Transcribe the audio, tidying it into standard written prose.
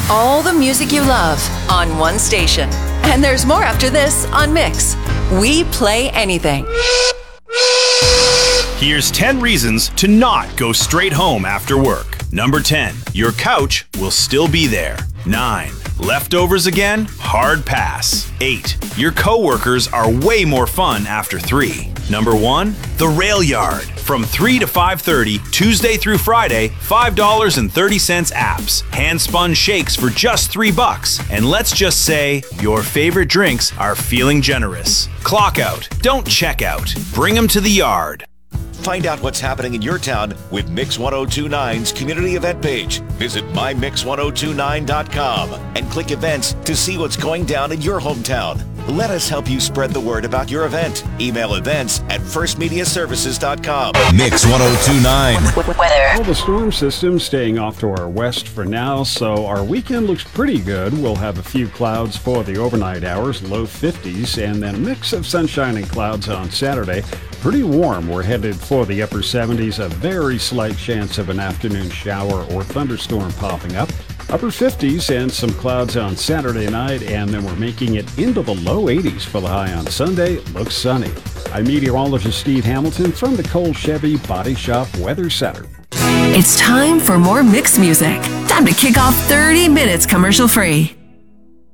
All the music you love on one station. And there's more after this on Mix. We play anything. Here's 10 reasons to not go straight home after work. Number 10, your couch will still be there. 9, leftovers again? Hard pass. 8, your coworkers are way more fun after 3. Number 1, the rail yard. From 3 to 5:30, Tuesday through Friday, $5.30 apps. Hand-spun shakes for just $3. And let's just say, your favorite drinks are feeling generous. Clock out. Don't check out. Bring them to the yard. Find out what's happening in your town with Mix 1029's community event page. Visit mymix1029.com and click events to see what's going down in your hometown. Let us help you spread the word about your event. Email events@firstmediaservices.com. Mix 1029. Weather. Well, the storm system staying off to our west for now, so our weekend looks pretty good. We'll have a few clouds for the overnight hours, low 50s, and then a mix of sunshine and clouds on Saturday. Pretty warm. We're headed for the upper 70s, a very slight chance of an afternoon shower or thunderstorm popping up. Upper 50s and some clouds on Saturday night, and then we're making it into the low 80s for the high on Sunday. Looks sunny. I'm meteorologist Steve Hamilton from the Cole Chevy Body Shop Weather Center. It's time for more Mix music. Time to kick off 30 minutes commercial free.